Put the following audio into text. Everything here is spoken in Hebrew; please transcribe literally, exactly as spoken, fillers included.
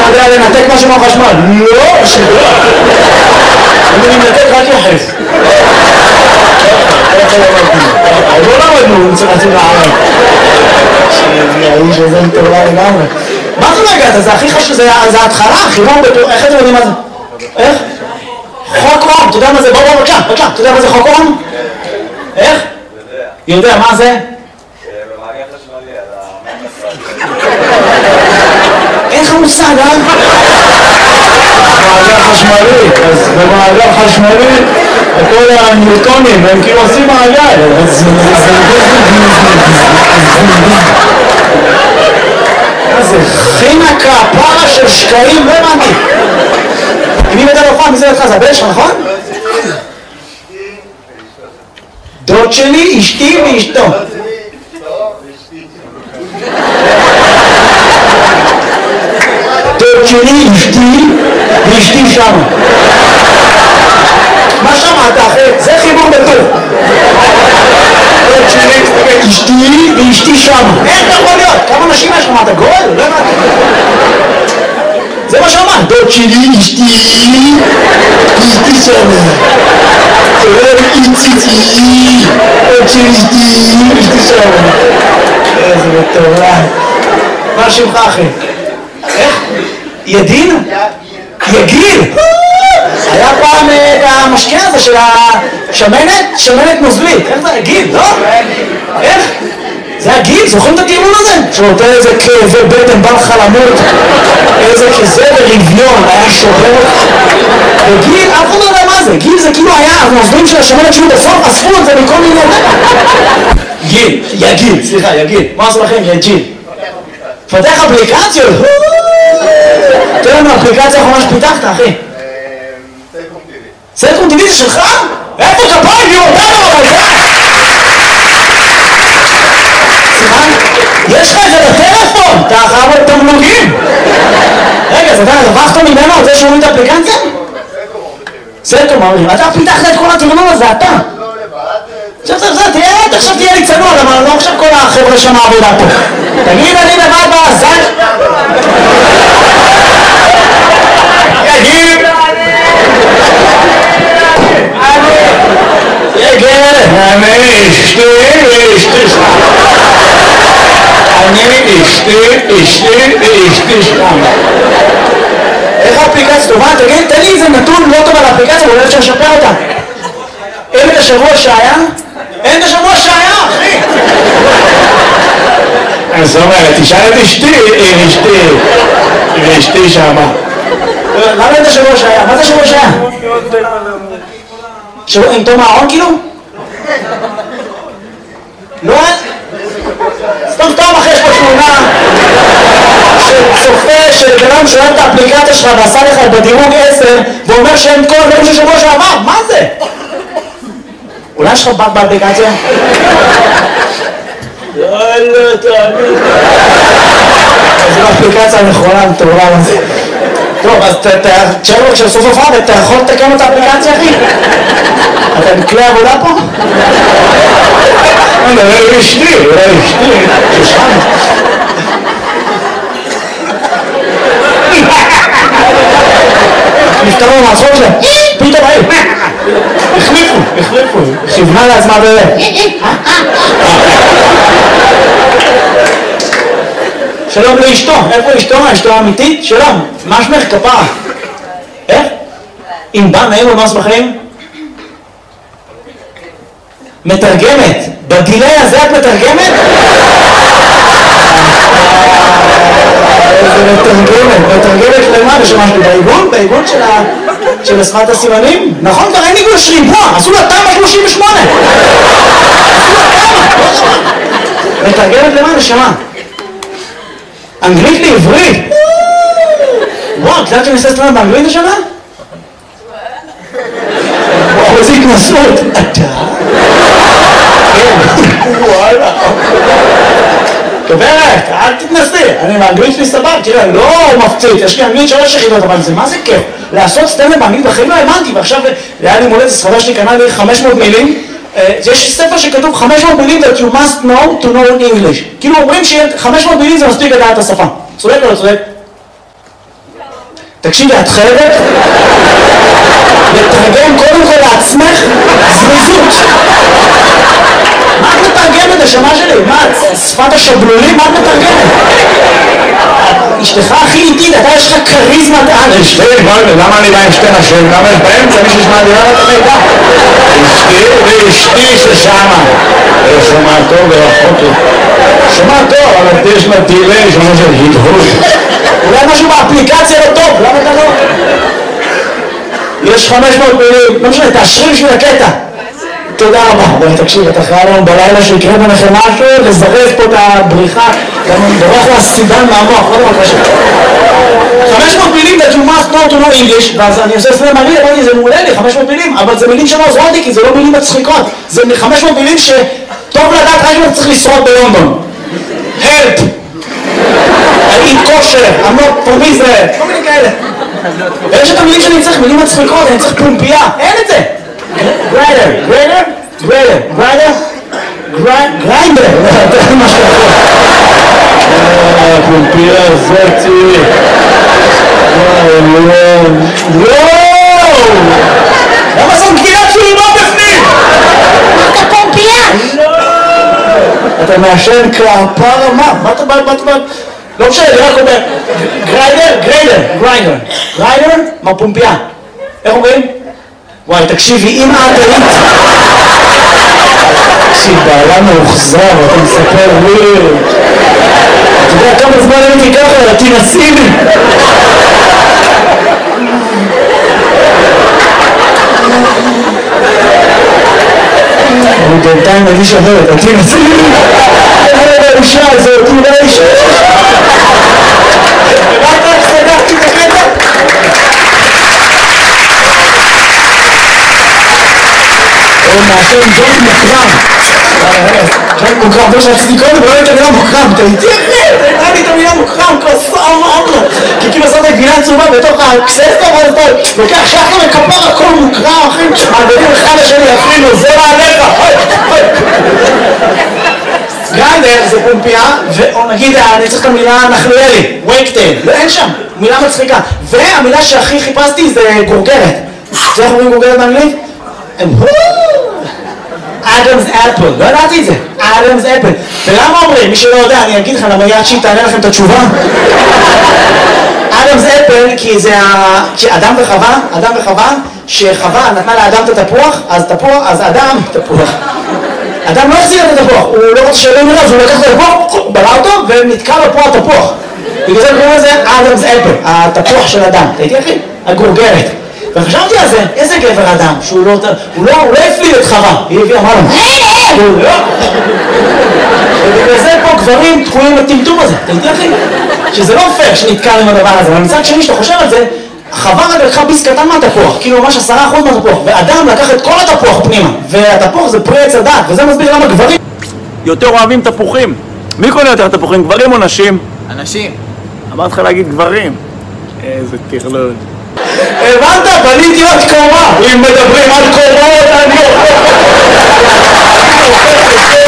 יודע לנתק משהו מהחשמל. לא, שגוע. אני מנתק רק יחס. עוד לא למדנו, נצא רצים לערב. שהאיש הזה מטורלה לגמרי. מה זה לא הגעת? זה הכי חשוב, זה ההתחלה, חימום בטור, איך אתם יודעים מה זה? איך? חוק אום, אתה יודע מה זה? בוא בוא בבקשה, בבקשה, אתה יודע מה זה חוק אום? איך? יודע, מה זה? במעגל חשמלי, על אין לך מושג, אה? במעגל חשמלי, אז במעגל חשמלי, כל הניוטונים, הם כאילו עושים מעגל. מה זה? חינקה, פרה של שקעים, לא הבנתי. מי מדע להופעה? מי זה לך? זה הבן שלך, נכון? דוד שלי, אשתי ואשתו. דוד שלי, אשתי ואשתי שם. מה שמעת אחי? זה חיבור בטוב. דוד שלי, אשתי ואשתי שם. איך אתה יכול להיות? כמה נשים יש לך? מה אתה גול? לא הבנתי. זה מה שאמרת. דוד שלי, אשתי ואשתי שם. איציצי, עוד שלי איתי, איתי שם. איזה מטורף. מה שמך אחי? איך? ידין? יגיל? היה פעם את המשקה הזה של השמנת, שמנת נוזלית. איך זה? יגיל, לא? איך? זה הגיל, זוכרים את הטיעון הזה? שנותן איזה כאבי בטן, בא לך למות, איזה כזה ורביון, היה שובר. וגיל, אף אחד לא יודע מה זה, גיל זה כאילו היה, הנוזלים של השמנת שהוא בסוף, אספו את זה מכל מיני... גיל, יגיל, סליחה, יגיל, מה עשו לכם? יג'יל. פתח אפליקציות, תראה לנו אפליקציה האחרונה שפיתחת, אחי. סלקום טיווי. סלקום טיווי זה שלך? איפה כפיים? יהיו אותנו, אבל זה... יש לך את זה בטלפון, אתה חייב את תמלוגים. רגע, אז אתה רווחת ממנו על זה שהוא את האפליקציה? סלקום אומרים, אתה פיתחת את כל התרנון הזה, אתה. עכשיו זה, זה, תהיה, עכשיו תהיה לי צנוע, למה לא עכשיו כל החבר'ה שם העבודה פה. תגיד, אני לבד בזל. יגיד. יגיד. אני אשתי, אשתי. אני אשתי, אשתי, אשתי שם. איך האפליקציה טובה? תגיד, תן לי איזה נתון לא טוב על האפליקציה, ואולי אפשר לשפר אותה. אין את השבוע שהיה? אין את השבוע שהיה, אחי! זאת אומרת, תשאל את אשתי, אשתי, אשתי שמה. למה אין את השבוע שהיה? מה זה השבוע שהיה? עם תום הארון כאילו? לא? סתם סתם אחרי יש פה תמונה של צופה של גרם שאוהב את האפליקציה שלך ועשה לך בדירוג עשר ואומר שהם כל הדברים של שבוע שעבר, מה זה? אולי יש לך בת באפליקציה? יאללה, תעני. זו האפליקציה הנכונה, מטורלה לזה. טוב, אז תשאר לו כשסוף הופעה ואתה יכול לתקן את האפליקציה, אחי? אתה בכלי עבודה פה? אולי אשתי, אולי אשתי, ששם. נפתרו מהצחוק שלהם, פתאום היו. החליפו, החליפו, כיוונה לעצמה באמת. שלום לאשתו, איפה אשתו? אשתו האמיתית? שלום, מה שמך? כפרה? איך? אם בא נעים או מס בחיים? מתרגמת, בדילי הזה את מתרגמת? איזה מתרגמת, מתרגמת למה? לשמש בעיגון? בעיגון של השפת הסימנים? נכון, כבר אין עיגון שריבוע, עשו לה תמ"א שלושים ושמונה. עשו לה תמ"א, מתרגמת למה? נשמה. אנגלית לעברית. וואו, קצת שאני עושה סטרנד באנגלית השנה? וואו, איזה התנסות. אתה? וואלה. גברת, אל תתנסי, אני באנגלית שלי סבב, תראה, לא מפציץ, יש לי אנגלית שלוש יחידות, אבל זה מה זה כיף? לעשות סטנדאפ באנגלית בחיים לא האמנתי, ועכשיו היה לי מולדת, ספרה שלי קנה לי חמש מאות מילים, יש ספר שכתוב חמש מאות מילים that you must know to know English, כאילו אומרים ש-חמש מאות מילים זה מספיק לדעת את השפה, צודק או לא צודק? תקשיבי, את חייבת לתרגם קודם כל לעצמך זריזות. מה את מתרגמת, השמה שלי? מה, שפת השבלולים? מה את מתרגמת? אשתך הכי איטית, אתה יש לך כריזמת על. אשתי, למה אני בא עם שתי נשים? למה יש באמצע מישהו שמעדירה את המידע? אשתי ואשתי ששמה. שומע טוב ורחוק לי. שומע טוב, אבל יש לה דילי, שומע של הדהוד. אולי משהו באפליקציה לא טוב, למה אתה לא? יש חמש מאות מילים, לא משנה, תאשרי בשביל הקטע. תודה רבה. בואי תקשיב, אתה חייב לנו בלילה שיקרה ביניכם משהו, לזרז פה את הבריחה, גם בורח לה סידן מהמוח, לא דבר קשה. חמש מאות מילים that you must know to know English, ואז אני עושה סלם מראה, אמרתי, זה מעולה לי, חמש מאות מילים, אבל זה מילים שלא עוזרות לי, כי זה לא מילים מצחיקות. זה חמש מאות מילים שטוב לדעת רק אם אתה צריך לשרוד בלונדון. help! I eat kosher, I'm not from Israel, כל מיני כאלה. ויש את המילים שאני צריך, מילים מצחיקות, אני צריך פומפייה, אין את זה. גריידר, גריידר, גריידר, גריידר, גריידר, זה מה שאתה יכול. פומפייה, זרצי. וואו! למה זאת גבינת צהובה בפנים? אתה פומפייה! אתה מעשן כפרה מה? מה אתה בא? מה אתה בא? לא משנה, אני רק אומר גריידר, גריידר, גריידר, גריידר, מה פומפייה? איך אומרים? וואי, תקשיבי, אם את היית... תקשיב, בעלה מאוחזר, אתה מספר וויר. אתה יודע כמה זמן הייתי ככה, תנסי לי. אני בינתיים מרגיש אחרת, תנסי לי. אין האישה הזאת, אולי האישה. רק רק סגרתי את הקטע? הוא מעשן ג'וינט מוקרם. ג'וינט מוקרם, זה שרציתי קודם, ולא הייתה מילה מוקרם. אתה איתי אחרי, אתה הייתה לי את המילה מוקרם, כוסה אמרה. כי כאילו עשית גבינה צהובה בתוך הקססטה, אבל אתה לוקח שחר וכפר הכל מוקרם, אחים, מעבדים אחד לשני, אפילו, זה מעליך. גריידר זה פומפייה, או נגיד, אני צריך את המילה נחליאלי, וייקטייל, אין שם, מילה מצחיקה. והמילה שהכי חיפשתי זה גורגרת. זה איך אומרים גורגרת באנגלית? אדמס אפל, לא ידעתי את זה, אדמס אפל. ולמה אומרים? מי שלא יודע, אני אגיד לך למה יד שהיא תענה לכם את התשובה. אדמס אפל, כי זה אדם וחווה, אדם וחווה, שחווה נתנה לאדם את התפוח, אז תפוח, אז אדם, תפוח. אדם לא החזיר את התפוח, הוא לא רוצה שאלה מראה, אז הוא לקח את התפוח, הוא בלע אותו ונתקע לו פה התפוח. בגלל זה קוראים לזה אדמס אפל, התפוח של אדם. אתה איתי אחי? הגורגרת. וחשבתי על זה, איזה גבר אדם, שהוא לא, הוא לא, הוא לא הפליל את חווה, היא הביאה, אמרה לו, הוא לא. ובגלל זה פה גברים תקועים בטמטום הזה, אתה איתי אחי? שזה לא פייר שנתקע עם הדבר הזה, אבל מצד שני שאתה חושב על זה, חווה רק לקחה ביס קטן מהתפוח, כאילו ממש עשרה אחוז מהתפוח, ואדם לקח את כל התפוח פנימה, והתפוח זה פרי עץ הדעת, וזה מסביר למה גברים יותר אוהבים תפוחים. מי קונה יותר תפוחים, גברים או נשים? אנשים. אמרת לך להגיד גברים. איזה טרלול. הבנת? בניתי עוד קומה, אם מדברים על קומות אני אוכל